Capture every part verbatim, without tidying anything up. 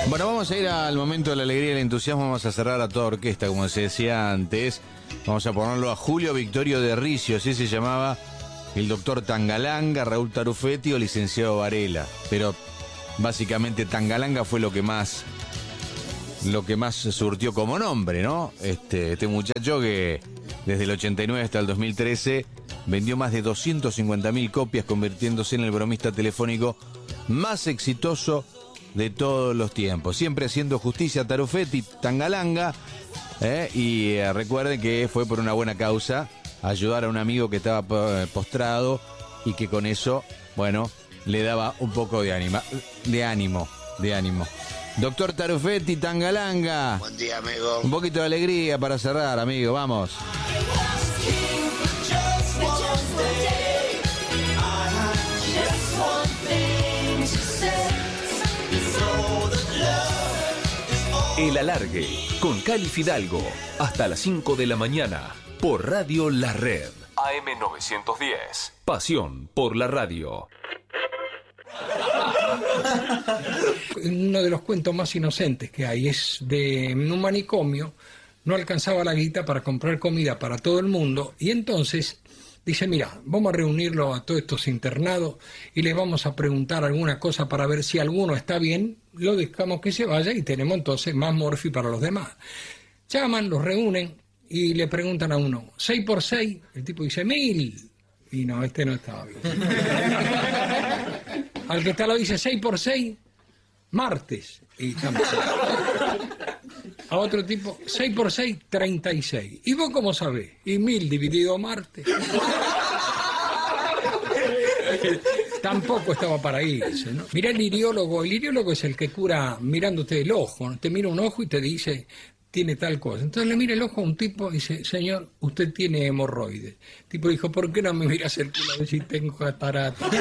Bueno, vamos a ir al momento de la alegría y el entusiasmo. Vamos a cerrar a toda orquesta, como se decía antes. Vamos a ponerlo a Julio Victorio de Ricio, así se llamaba el doctor Tangalanga, Raúl Tarufetti o licenciado Varela. Pero básicamente Tangalanga fue lo que más lo que más surtió como nombre, ¿no? Este, este muchacho que desde el ochenta y nueve hasta el dos mil trece vendió más de doscientas cincuenta mil copias, convirtiéndose en el bromista telefónico más exitoso de todos los tiempos. Siempre haciendo justicia a Tarufetti, Tangalanga, ¿eh? y eh, recuerden que fue por una buena causa, ayudar a un amigo que estaba postrado y que con eso, bueno, le daba un poco de ánima, de ánimo, de ánimo. Doctor Tarufetti, Tangalanga. Buen día, amigo. Un poquito de alegría para cerrar, amigo, vamos. El Alargue, con Cali Fidalgo, hasta las cinco de la mañana, por Radio La Red. A M novecientos diez, pasión por la radio. Uno de los cuentos más inocentes que hay es de un manicomio, no alcanzaba la guita para comprar comida para todo el mundo, y entonces dice, mira, vamos a reunirlo a todos estos internados y les vamos a preguntar alguna cosa para ver si alguno está bien, lo dejamos que se vaya y tenemos entonces más morfi para los demás. Llaman, los reúnen y le preguntan a uno, ¿seis por seis? El tipo dice, mil. Y no, este no estaba bien. Al que está lo dice, seis por seis, martes. Y estamos. A otro tipo, seis por seis, treinta y seis. ¿Y vos cómo sabés? Y mil dividido martes. Tampoco estaba para irse, ¿no? Mirá el iriólogo. El iriólogo es el que cura mirándote el ojo, ¿no? Te mira un ojo y te dice, tiene tal cosa. Entonces le mira el ojo a un tipo y dice, señor, usted tiene hemorroides. El tipo dijo, ¿por qué no me miras el culo a ver si tengo catarata?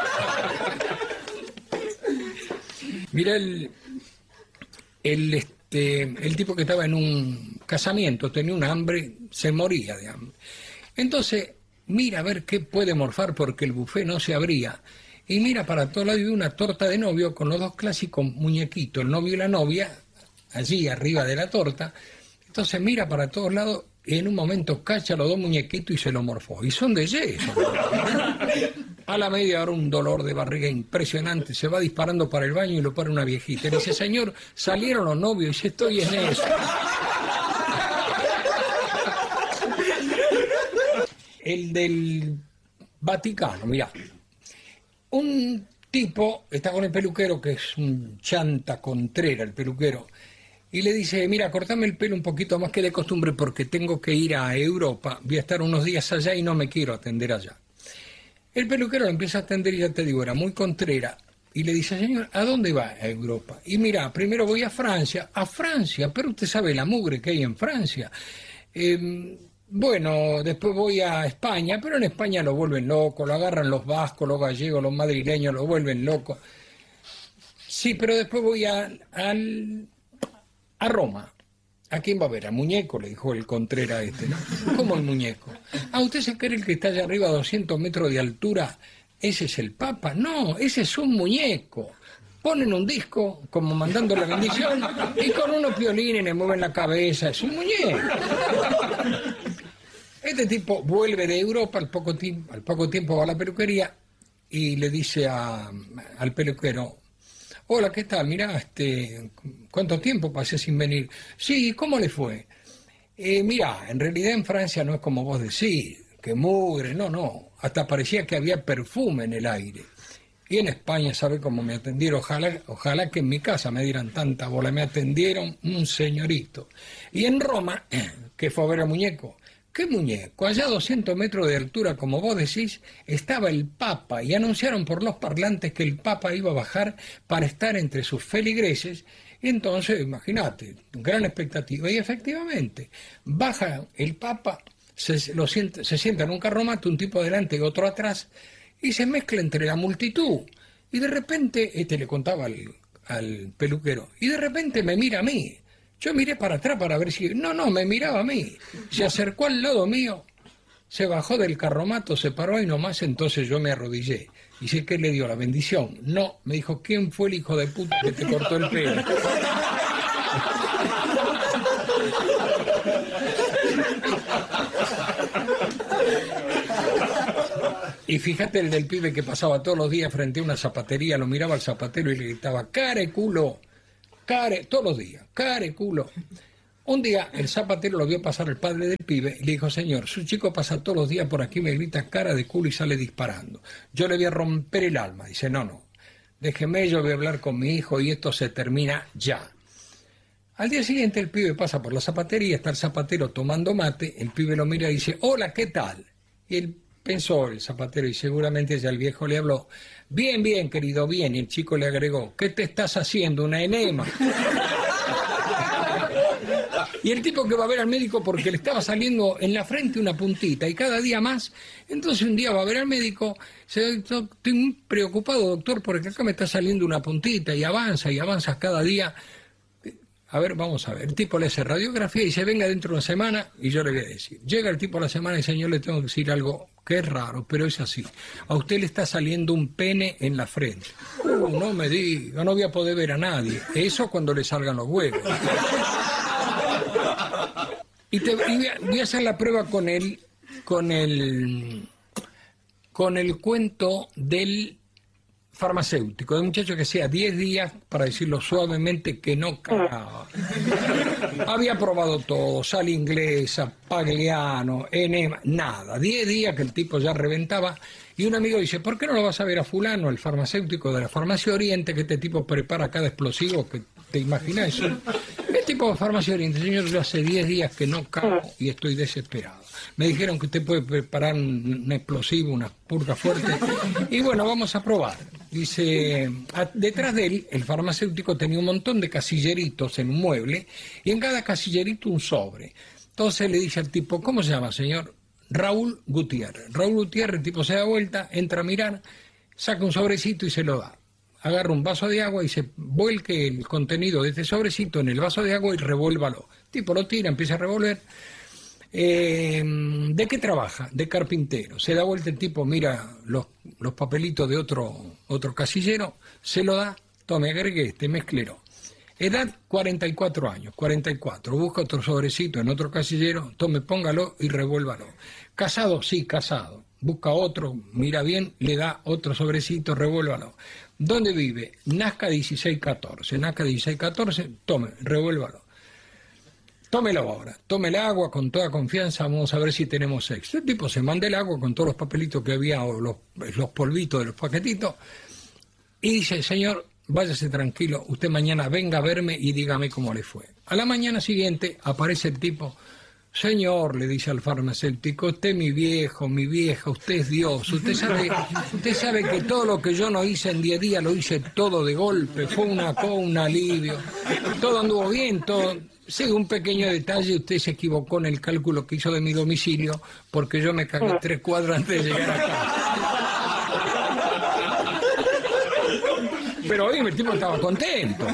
Mira el... el este, el tipo que estaba en un casamiento, tenía un hambre, se moría de hambre. Entonces, mira a ver qué puede morfar porque el buffet no se abría. Y mira para todos lados y ve una torta de novio con los dos clásicos muñequitos, el novio y la novia, allí arriba de la torta. Entonces mira para todos lados y en un momento cacha los dos muñequitos y se lo morfó. Y son de yeso. A la media hora un dolor de barriga impresionante, se va disparando para el baño y lo para una viejita. Y le dice, señor, salieron los novios, y dice, estoy en eso. El del Vaticano, mirá. Un tipo está con el peluquero, que es un chanta contrera, el peluquero, y le dice, mira, cortame el pelo un poquito más que de costumbre porque tengo que ir a Europa, voy a estar unos días allá y no me quiero atender allá. El peluquero lo empieza a atender y ya te digo, era muy contrera, y le dice, señor, ¿a dónde va a Europa? Y mira, primero voy a Francia, a Francia, pero usted sabe la mugre que hay en Francia. Eh, bueno, después voy a España, pero en España lo vuelven loco, lo agarran los vascos, los gallegos, los madrileños, lo vuelven loco. Sí, pero después voy a, a, a Roma. ¿A quién va a ver? ¿A muñeco? Le dijo el Contrera este, ¿no? ¿Cómo el muñeco? ¿Ah, usted se cree el que está allá arriba a doscientos metros de altura? ¿Ese es el Papa? No, ese es un muñeco. Ponen un disco, como mandando la bendición, y con unos violines le mueven la cabeza. Es un muñeco. Este tipo vuelve de Europa, al poco tiempo, al poco tiempo va a la peluquería y le dice a, al peluquero, hola, ¿qué tal? Mirá, este, ¿cuánto tiempo pasé sin venir? Sí, ¿cómo le fue? Eh, mirá, en realidad en Francia no es como vos decís, que mugre, no, no. Hasta parecía que había perfume en el aire. Y en España, ¿sabe cómo me atendieron? Ojalá, ojalá que en mi casa me dieran tanta bola. Me atendieron un señorito. Y en Roma, que fue a ver a muñeco. ¿Qué muñeco? Allá a doscientos metros de altura, como vos decís, estaba el Papa y anunciaron por los parlantes que el Papa iba a bajar para estar entre sus feligreses. Y entonces, imagínate, gran expectativa. Y efectivamente, baja el Papa, se, lo sienta, se sienta en un carromato, un tipo adelante y otro atrás, y se mezcla entre la multitud. Y de repente, este le contaba al, al peluquero, y de repente me mira a mí. Yo miré para atrás para ver si... No, no, me miraba a mí. Se acercó al lado mío, se bajó del carromato, se paró ahí nomás, entonces yo me arrodillé. Dice, ¿qué le dio? ¿La bendición? No, me dijo, ¿quién fue el hijo de puta que te cortó el pelo? Y fíjate el del pibe que pasaba todos los días frente a una zapatería, lo miraba al zapatero y le gritaba, care culo, care, todos los días, care culo. Un día el zapatero lo vio pasar el padre del pibe y le dijo, señor, su chico pasa todos los días por aquí, me grita cara de culo y sale disparando. Yo le voy a romper el alma. Dice, no, no, déjeme, yo voy a hablar con mi hijo y esto se termina ya. Al día siguiente el pibe pasa por la zapatería, está el zapatero tomando mate, el pibe lo mira y dice, hola, ¿qué tal? Y él pensó, el zapatero, y seguramente ya el viejo le habló, bien, bien, querido, bien, y el chico le agregó, ¿qué te estás haciendo, una enema? Y el tipo que va a ver al médico porque le estaba saliendo en la frente una puntita y cada día más, entonces un día va a ver al médico, dice, estoy muy preocupado, doctor, porque acá me está saliendo una puntita y avanza y avanza cada día. A ver, vamos a ver, el tipo le hace radiografía y dice, venga dentro de una semana y yo le voy a decir. Llega el tipo a la semana y dice, señor, le tengo que decir algo que es raro, pero es así. A usted le está saliendo un pene en la frente. Uh, no me diga, no voy a poder ver a nadie. Eso cuando le salgan los huevos. Y, te, y voy, a, voy a hacer la prueba con el, con el, con el cuento del farmacéutico, de un muchacho que sea diez días, para decirlo suavemente, que no cagaba. Había probado todo, sal inglesa, pagliano, enema, nada. diez días que el tipo ya reventaba. Y un amigo dice, ¿por qué no lo vas a ver a fulano, el farmacéutico de la Farmacia Oriente, que este tipo prepara cada explosivo que te imaginas? Eso? El tipo de Farmacia Oriente, señor, yo hace diez días que no cago y estoy desesperado. Me dijeron que usted puede preparar un, un explosivo, una purga fuerte. Y bueno, vamos a probar. Dice, a, detrás de él, el farmacéutico tenía un montón de casilleritos en un mueble y en cada casillerito un sobre. Entonces le dice al tipo, ¿cómo se llama, señor? Raúl Gutiérrez. Raúl Gutiérrez, el tipo se da vuelta, entra a mirar, saca un sobrecito y se lo da. Agarra un vaso de agua y se vuelque el contenido de este sobrecito en el vaso de agua y revuélvalo. El tipo lo tira, empieza a revolver. Eh, ¿De qué trabaja? De carpintero. Se da vuelta el tipo, mira los, los papelitos de otro, otro casillero, se lo da, tome, agregue este, mezclero. Edad cuarenta y cuatro años, cuarenta y cuatro. Busca otro sobrecito en otro casillero, tome, póngalo y revuélvalo. Casado, sí, casado. Busca otro, mira bien, le da otro sobrecito, revuélvalo. ¿Dónde vive? Nazca dieciséis catorce. Nazca dieciséis catorce, tome, revuélvalo. Tómelo ahora, tome el agua con toda confianza, vamos a ver si tenemos sexo. El tipo se manda el agua con todos los papelitos que había, o los, los polvitos de los paquetitos, y dice, señor, váyase tranquilo, usted mañana venga a verme y dígame cómo le fue. A la mañana siguiente aparece el tipo, señor, le dice al farmacéutico, usted mi viejo, mi vieja, usted es Dios, usted sabe, usted sabe que todo lo que yo no hice en diez días lo hice todo de golpe, fue una un alivio, todo anduvo bien, todo... Sí, un pequeño detalle, usted se equivocó en el cálculo que hizo de mi domicilio, porque yo me cagué tres cuadras antes de llegar acá. Pero oye, el tipo estaba contento.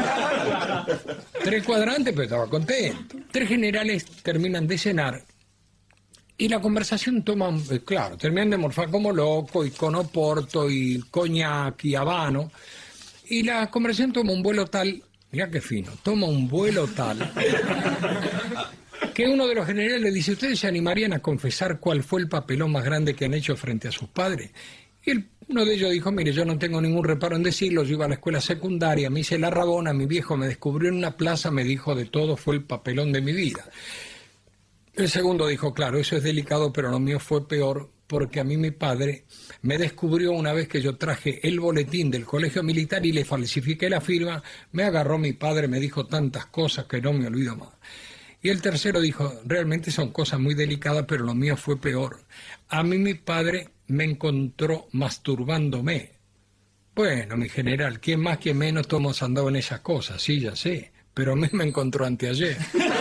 Tres cuadrantes, pero estaba contento. Tres generales terminan de cenar y la conversación toma, claro, terminan de morfar como loco, y con oporto, y coñac, y habano, y la conversación toma un vuelo tal... Mirá qué fino, toma un vuelo tal que uno de los generales le dice, ¿ustedes se animarían a confesar cuál fue el papelón más grande que han hecho frente a sus padres? Y el, uno de ellos dijo, mire, yo no tengo ningún reparo en decirlo, yo iba a la escuela secundaria, me hice la rabona, mi viejo me descubrió en una plaza, me dijo de todo, fue el papelón de mi vida. El segundo dijo, claro, eso es delicado, pero lo mío fue peor, porque a mí mi padre me descubrió una vez que yo traje el boletín del colegio militar y le falsifiqué la firma, me agarró mi padre, me dijo tantas cosas que no me olvido más. Y el tercero dijo, realmente son cosas muy delicadas, pero lo mío fue peor. A mí mi padre me encontró masturbándome. Bueno, mi general, ¿quién más, quién menos, todos hemos andado en esas cosas? Sí, ya sé, pero a mí me encontró anteayer.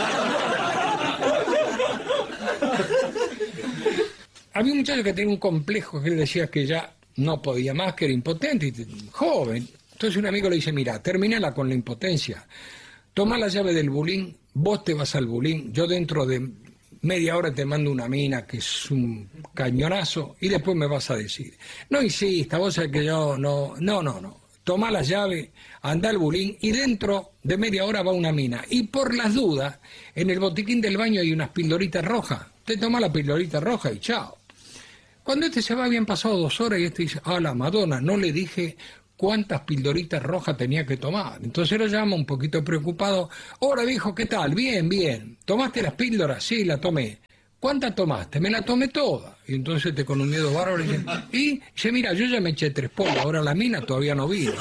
Había un muchacho que tenía un complejo, que él decía que ya no podía más, que era impotente, y joven. Entonces un amigo le dice, mira, termínala con la impotencia. Toma la llave del bulín, vos te vas al bulín, yo dentro de media hora te mando una mina que es un cañonazo y después me vas a decir, no insista, vos sabés que yo no, no, no, no. Tomá la llave, anda al bulín y dentro de media hora va una mina. Y por las dudas, en el botiquín del baño hay unas pildoritas rojas. Te toma la pildorita roja y chao. Cuando este se va, habían pasado dos horas y este dice, ah, la Madonna, no le dije cuántas pildoritas rojas tenía que tomar. Entonces lo llama un poquito preocupado. Hola, viejo, ¿qué tal? Bien, bien. ¿Tomaste las píldoras? Sí, la tomé. ¿Cuántas tomaste? Me la tomé toda. Y entonces te con un miedo bárbaro dice, y dice, mira, yo ya me eché tres polvos, ahora la mina todavía no vino.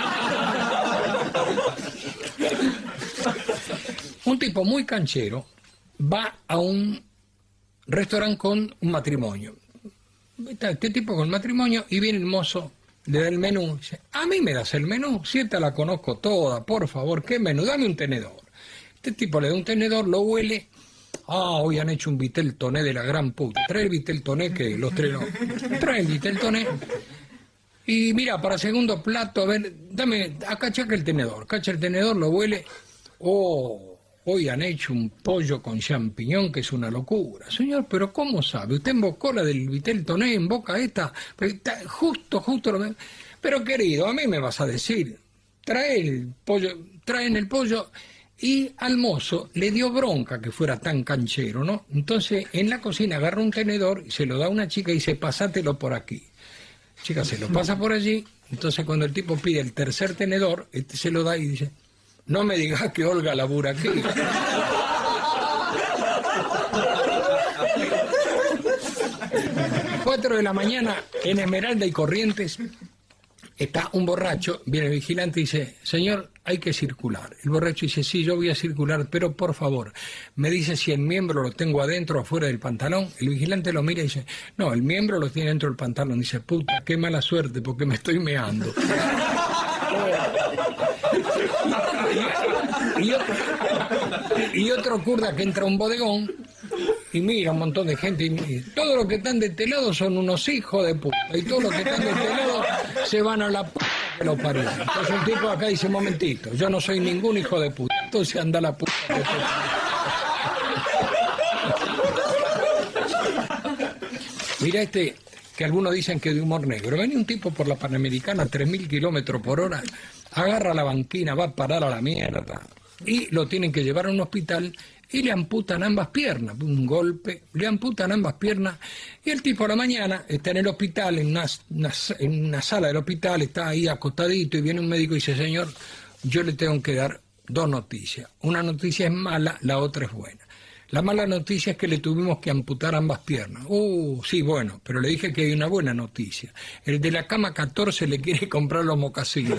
Un tipo muy canchero va a un restaurante con un matrimonio. Está este tipo con el matrimonio y viene el mozo, le da el menú. Dice, a mí me das el menú, si esta la conozco toda, por favor, ¿qué menú? Dame un tenedor. Este tipo le da un tenedor, lo huele. Ah, hoy han hecho un vitel toné de la gran puta. Trae el vitel toné que los tres no. Trae el vitel toné. Y mira, para segundo plato, a ver, dame, acá chaca el tenedor. Cacha el tenedor, lo huele. Oh, hoy han hecho un pollo con champiñón que es una locura. Señor, pero ¿cómo sabe? Usted embocó la del vitel toné, en boca esta. Está justo, justo. Lo... Pero querido, a mí me vas a decir, trae el pollo, traen el pollo... Y al mozo le dio bronca que fuera tan canchero, ¿no? Entonces, en la cocina agarra un tenedor y se lo da a una chica y dice, pasátelo por aquí. Chica se lo pasa por allí, entonces cuando el tipo pide el tercer tenedor, este se lo da y dice, no me digas que Olga labura aquí. Cuatro de la mañana, en Esmeralda y Corrientes, está un borracho, viene el vigilante y dice, señor, hay que circular. El borracho dice, sí, yo voy a circular, pero por favor, me dice si el miembro lo tengo adentro o afuera del pantalón. El vigilante lo mira y dice, no, el miembro lo tiene dentro del pantalón. Dice, puta, qué mala suerte, porque me estoy meando. y, y, otro, y otro curda que entra a un bodegón y mira un montón de gente y mira, todos los que están de este lado son unos hijos de puta y todos los que están de este lado se van a la puta que los parió. Entonces un tipo acá dice, momentito, yo no soy ningún hijo de puta, entonces anda la puta que te... Mira este, que algunos dicen que de humor negro, venía un tipo por la Panamericana a tres mil kilómetros por hora, agarra la banquina, va a parar a la mierda y lo tienen que llevar a un hospital y le amputan ambas piernas, un golpe, le amputan ambas piernas, y el tipo a la mañana está en el hospital, en una, una, en una sala del hospital, está ahí acostadito, y viene un médico y dice, señor, yo le tengo que dar dos noticias. Una noticia es mala, la otra es buena. La mala noticia es que le tuvimos que amputar ambas piernas. Uh, sí, bueno, pero le dije que hay una buena noticia. El de la cama catorce le quiere comprar los mocasines.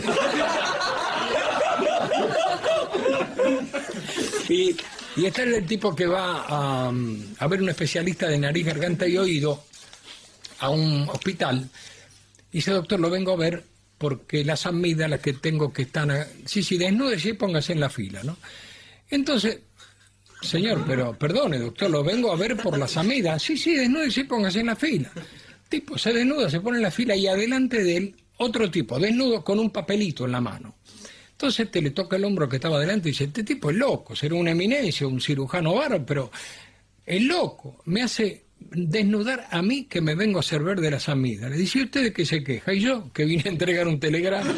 y... Y este es el tipo que va a, a ver un especialista de nariz, garganta y oído a un hospital. Y dice, doctor, lo vengo a ver porque las amígdalas que tengo que están... A... Sí, sí, desnúdese y póngase en la fila, ¿no? Entonces, señor, pero perdone, doctor, lo vengo a ver por las amígdalas. Sí, sí, desnúdese y póngase en la fila. El tipo se desnuda, se pone en la fila y adelante de él otro tipo, desnudo con un papelito en la mano. Entonces te le toca el hombro que estaba adelante y dice, este tipo es loco, será una eminencia, un cirujano bárbaro, pero es loco, me hace desnudar a mí que me vengo a servir de las amígdalas. Le dice, ¿usted de qué se queja? Y yo, que vine a entregar un telegrama.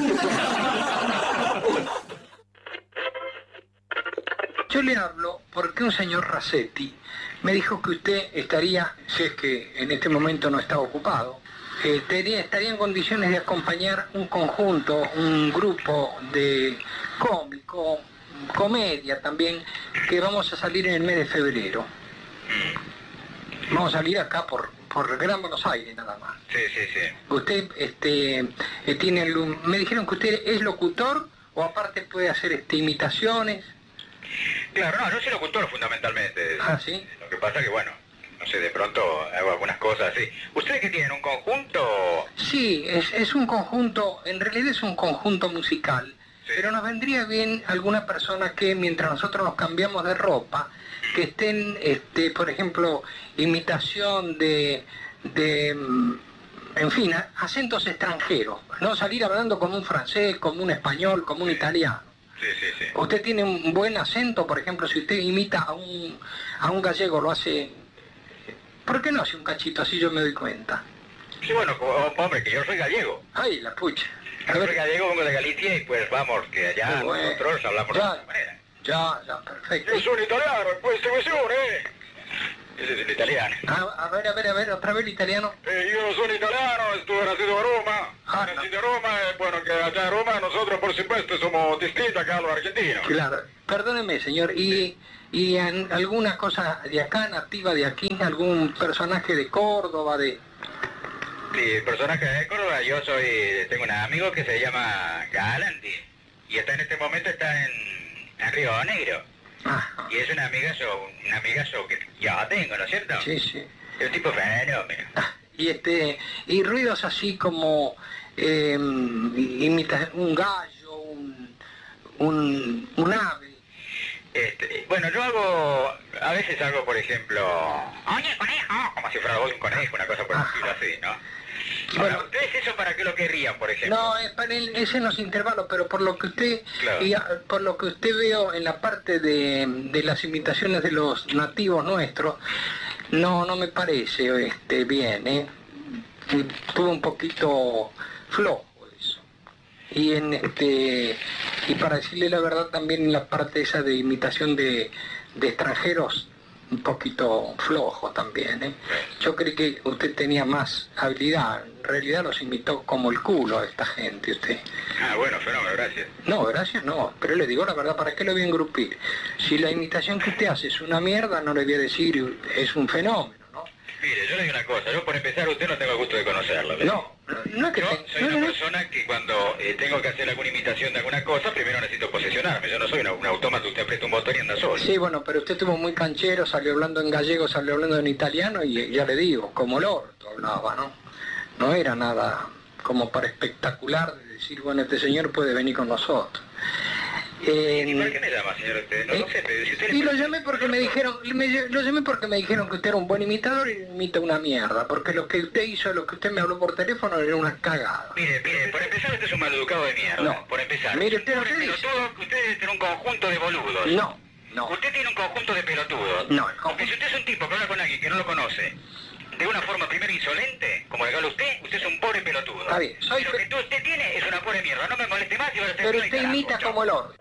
Yo le hablo porque un señor Racetti me dijo que usted estaría, si es que en este momento no está ocupado, Eh, tería, estaría en condiciones de acompañar un conjunto, un grupo de cómico, comedia también, que vamos a salir en el mes de febrero. Vamos a salir acá por, por Gran Buenos Aires nada más. Sí, sí, sí. Usted este, eh, tiene el, me dijeron que usted es locutor o aparte puede hacer este, imitaciones. Claro, no, yo soy locutor fundamentalmente. Ah, ¿sí? Lo que pasa que, bueno, no sé, de pronto hago algunas cosas así. ¿Ustedes qué tienen, un conjunto? Sí, es, es un conjunto, en realidad es un conjunto musical, sí. Pero nos vendría bien alguna persona que mientras nosotros nos cambiamos de ropa, que estén, este, por ejemplo, imitación de, de, en fin, acentos extranjeros, no salir hablando como un francés, como un español, como un italiano. Sí, sí, sí. Usted tiene un buen acento, por ejemplo, si usted imita a un, a un gallego, lo hace... ¿Por qué no hace un cachito? Así yo me doy cuenta. Sí, bueno, como- hombre, que yo soy gallego. Ay, la pucha. A Yo soy ver, gallego, vengo de Galicia y pues vamos, que allá Qué bueno. nosotros hablamos Ya. de esta manera. ya, ya, perfecto. Io sono italiano, in questa visione. Ese es el italiano. A, a ver, a ver, a ver, otra vez el italiano. Eh, yo soy italiano, estuve nacido en Roma. Ah, nacido en Roma, y bueno, que allá en Roma nosotros por supuesto somos distintos acá a los argentinos. Claro. Perdóneme, señor, y, y en alguna cosa de acá, nativa de aquí, algún personaje de Córdoba, de... Sí, personaje de Córdoba, yo soy, tengo un amigo que se llama Galandi y está en este momento está en, en Río Negro Ah, y es una amigazo, un amigazo que yo tengo, ¿no es cierto? sí, sí. Es un tipo fenómeno. Ah, y este, y ruidos así como eh, imita un gallo, un, un, un ave. Este, bueno, yo hago, a veces hago, por ejemplo, oye, conejo, como si fuera vos un conejo, una cosa por el Ajá. estilo así, ¿no? Bueno. Ahora, ¿ustedes eso para qué lo querrían, por ejemplo? No, es para el, ese no es intervalo, pero por lo que usted Claro. y a- por lo que usted veo en la parte de, de las imitaciones de los nativos nuestros, no, no me parece este bien, ¿eh? Estuvo un poquito flojo eso. Y en este y para decirle la verdad también en la parte esa de imitación de, de extranjeros un poquito flojo también, ¿eh? Yo creí que usted tenía más habilidad, en realidad los imitó como el culo a esta gente usted. Ah, bueno, fenómeno, gracias. No, gracias no, pero le digo la verdad, ¿para qué lo voy a engrupir? Si la imitación que usted hace es una mierda, no le voy a decir es un fenómeno, ¿no? Mire, yo le digo una cosa, yo por empezar usted no tengo el gusto de conocerlo. ¿ves? No, no, no es que Yo te- soy no, una no, no. persona que cuando eh, tengo que hacer alguna imitación de alguna cosa, primero necesito posicionarme. Yo no soy una- un autómata, usted aprieta un botón y anda solo. Sí, bueno, pero usted estuvo muy canchero, salió hablando en gallego, salió hablando en italiano y ya le digo, como el orto hablaba, ¿no? No era nada como para espectacular de decir, bueno, este señor puede venir con nosotros. Eh, ¿Y por qué me llama, señor? Usted? No, no sé, pero si usted le y lo parece- llamé porque me dijeron, me- lo llamé porque me dijeron que usted era un buen imitador y imita una mierda, porque lo que usted hizo, lo que usted me habló por teléfono era una cagada. Mire, mire, por empezar usted es un maleducado de mierda. No. Por empezar. Mire, usted no Por se el dice. pelotudo, usted tiene un conjunto de boludos. No, no. Usted tiene un conjunto de pelotudos. No, el Porque si usted es un tipo que habla con alguien que no lo conoce, de una forma primero insolente, como le habla usted, usted es un pobre pelotudo. Está bien, soy Y lo pe- que tú usted tiene es una pobre mierda. No me moleste más y voy a hacer Pero un usted carajo, imita chao. como el orto.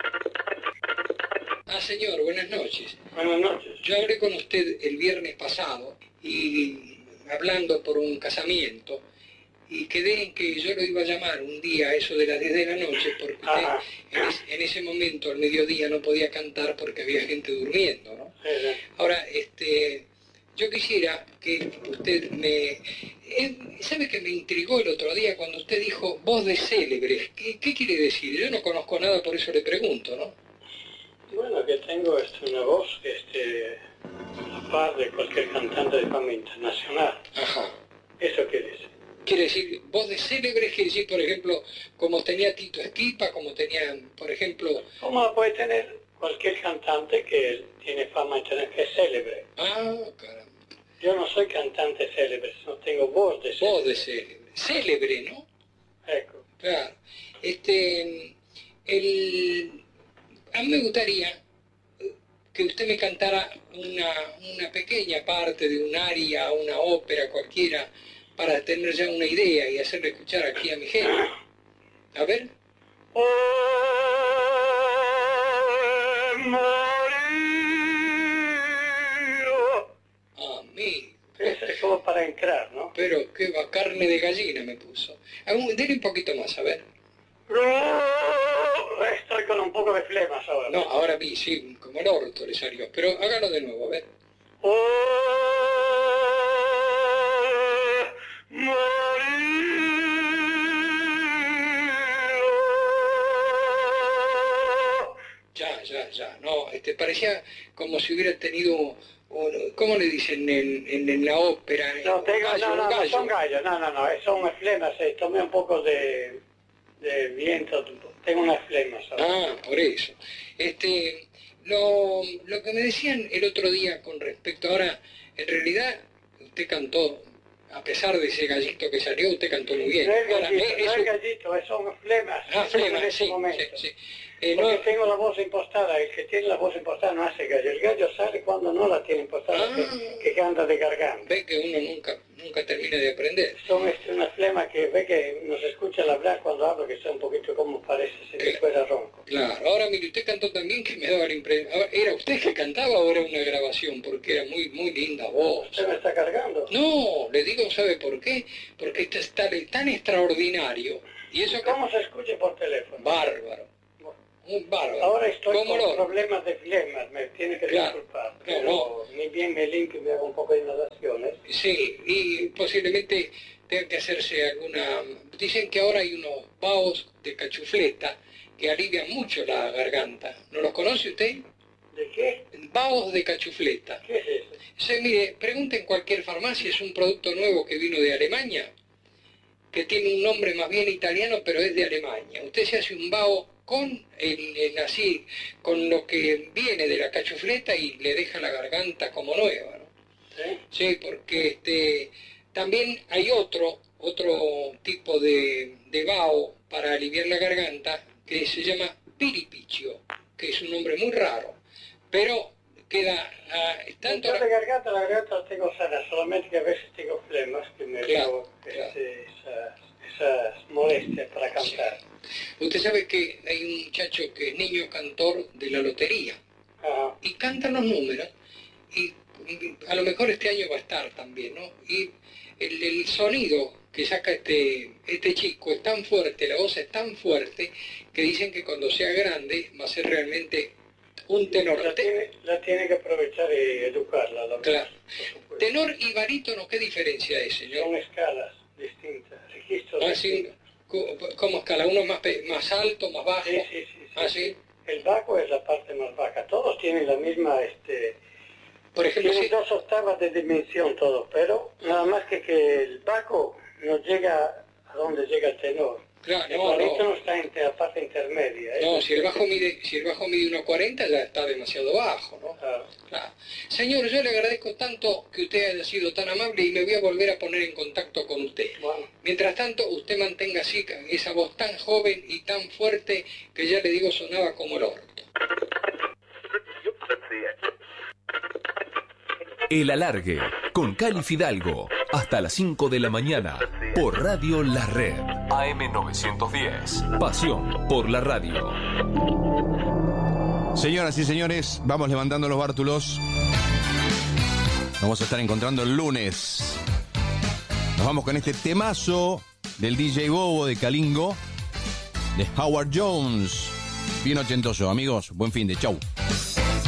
Ah, señor, buenas noches. Buenas noches. Yo hablé con usted el viernes pasado y hablando por un casamiento y quedé en que yo lo iba a llamar un día a eso de las diez de la noche porque usted Ajá. en, es- en ese momento al mediodía no podía cantar porque había gente durmiendo, ¿no? Eh, Ahora, este, yo quisiera que usted me... eh, ¿Sabe que me intrigó el otro día cuando usted dijo voz de célebres? ¿Qué, qué quiere decir? Yo no conozco nada, por eso le pregunto, ¿no? Bueno, que tengo este, una voz este, a par de cualquier cantante de fama internacional. Ajá. ¿Eso qué dice? Quiere decir, voz de célebres, quiere decir, por ejemplo, como tenía Tito Esquipa, como tenía, por ejemplo... ¿Cómo la puede tener cualquier cantante que tiene fama internacional, que es célebre? Ah, caramba. Yo no soy cantante célebre, no tengo voz de célebre. Voz de célebre. Célebre, ¿no? Ecco. Claro. Este, el... A mí me gustaría que usted me cantara una, una pequeña parte de un aria, una ópera cualquiera, para tener ya una idea y hacerle escuchar aquí a mi gente. A ver. Oh, Mario. Ah, mi. Eso es como para entrar, ¿no? Pero qué va, carne de gallina me puso. Algún- Dele un poquito más, a ver. Oh, estoy con un poco de flemas ahora. No, ahora vi, sí, como el orto le salió. Pero hágalo de nuevo, a ver. Oh, Mario. Ya, ya, ya. No, este, parecía como si hubiera tenido, un- ¿cómo le dicen en, en, en la ópera? No, Un tengo, gallo, no, un no, no, gallo. son gallos, no, no, no, son flemas, eh, tomé un poco de, de viento, tengo unas flemas ahora. Ah, por eso. Este, lo, lo que me decían el otro día con respecto, ahora, en realidad, usted cantó, a pesar de ese gallito que salió, usted cantó muy bien. No es Ahora, gallito, eh, no eso- es gallito, eh, son flemas. Ah, que tengo flema, en este sí, momento. sí, sí. Eh, Porque no, tengo la voz impostada, el que tiene la voz impostada no hace gallo, el gallo sale cuando no la tiene impostada, Ah. que, que canta de garganta. ve que uno nunca, nunca termina de aprender. Son este, una flema que ve que nos escucha al hablar cuando hablo, que está un poquito como parece si Claro. fuera ronco. Claro, ahora mire, usted cantó también que me daba la impresión. ¿Era usted que cantaba o era una grabación? Porque era muy, muy linda voz. ¿Usted me está cargando? No, le digo, ¿sabe por qué? Porque este es tan, tan extraordinario. Y eso que... ¿Cómo se escucha por teléfono? Bárbaro, un bárbaro. Ahora estoy ¿Cómo con no? problemas de flemas, me tiene que Claro, disculpar. claro, Pero ni bien me limpio y me hago un poco de inhalaciones. Sí, y posiblemente tenga que hacerse alguna... Dicen que ahora hay unos vaos de cachufleta que alivian mucho la garganta. ¿No los conoce usted? ¿De qué? Vaos de cachufleta. ¿Qué es eso? Se, mire, pregunte en cualquier farmacia, es un producto nuevo que vino de Alemania, que tiene un nombre más bien italiano, pero es de Alemania. Usted se hace un vaho con el, el así, con lo que viene de la cachufleta y le deja la garganta como nueva, ¿no? ¿Sí? Sí, porque este, también hay otro, otro tipo de, de vaho para aliviar la garganta que se llama piripichio, que es un nombre muy raro, pero queda ah, tanto... Yo de garganta, la garganta la tengo sana, solamente que a veces tengo flemas que me Claro, veo claro. este, esas, esas molestias para cantar. Usted sabe que hay un muchacho que es niño cantor de la lotería Ajá. y canta los números y, y a lo mejor este año va a estar también, ¿no? Y el, el sonido que saca este, este chico es tan fuerte, la voz es tan fuerte que dicen que cuando sea grande va a ser realmente un tenor. La tiene, la tiene que aprovechar y educarla. La Claro. por supuesto. Tenor y barítono, ¿qué diferencia es, Son señor? escalas distintas, registros Ah, sí. distintos. ¿Cómo- ¿Cómo escala? ¿Uno más, pe- más alto, más bajo? Sí, sí, sí, sí. Ah, sí. El bajo es la parte más baja. Todos tienen la misma, este, Por ejemplo, tienen sí. dos octavas de dimensión todos, pero nada más que que el bajo no llega a donde llega el tenor. Claro, El no, no. barítono está en la parte intermedia. ¿eh? No, si el bajo mide, si el bajo mide uno cuarenta ya está demasiado bajo, ¿no? Claro. Claro. Señor, yo le agradezco tanto que usted haya sido tan amable y me voy a volver a poner en contacto con usted. Bueno, Mientras tanto, usted mantenga así esa voz tan joven y tan fuerte que ya le digo sonaba como el orto. El Alargue, con Cali Fidalgo, hasta las cinco de la mañana, por Radio La Red. A M novecientos diez, pasión por la radio. Señoras y señores, vamos levantando los bártulos. Vamos a estar encontrando el lunes. Nos vamos con este temazo del D J Bobo de Kalingo, de Howard Jones. Bien ochentoso, amigos. Buen fin de chau.